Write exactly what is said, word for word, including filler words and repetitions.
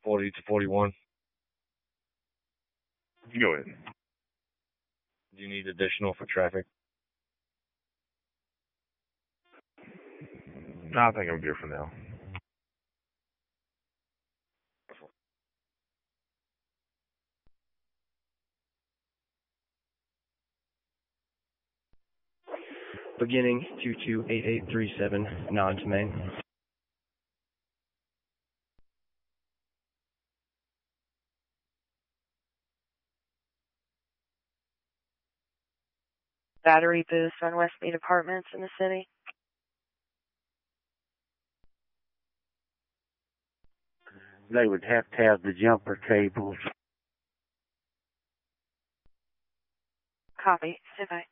forty to forty-one. Go ahead. Do you need additional for traffic? No, I think I'm good for now. Beginning two two eight eight three seven, non to main. Battery boost on Westmead Apartments in the city. They would have to have the jumper cables. Copy. Stand by.